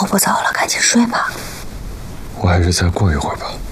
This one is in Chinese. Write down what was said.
后不早了，赶紧睡吧。 我还是再过一会儿吧。